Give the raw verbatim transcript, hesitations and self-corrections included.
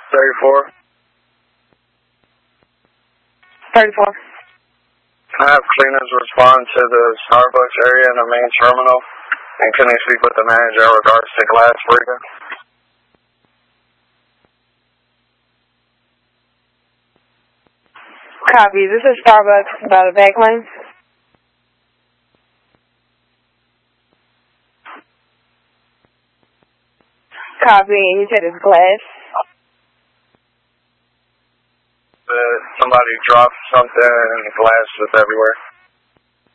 thirty-four. thirty-four. Can I have cleaners respond to the Starbucks area in the main terminal? And can they speak with the manager in regards to glass breathing? Copy. This is Starbucks about a back lane. Copy. You said it's glass. Uh, somebody dropped something and the glass was everywhere.